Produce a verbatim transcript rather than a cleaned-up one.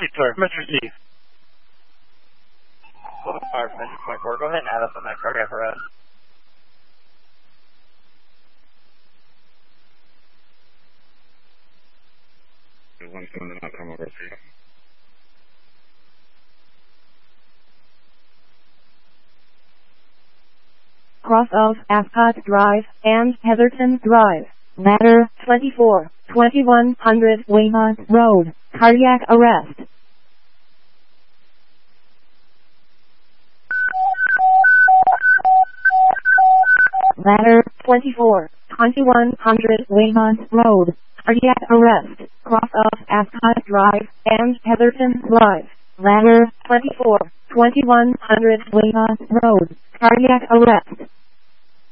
Proceed, sir. Mister G. Alright, Mister Point four, go ahead and add us on that cardiac arrest. One seven did not come over for you. Cross of Ascot Drive and Heatherton Drive. Ladder twenty-four, twenty-one hundred Waymont Road. Cardiac arrest. Ladder twenty-four, twenty-one hundred Waymont Road. Cardiac arrest. Cross of Ascot Drive and Heatherton Drive. Ladder twenty-four, twenty-one hundred Waymont Road. Cardiac arrest.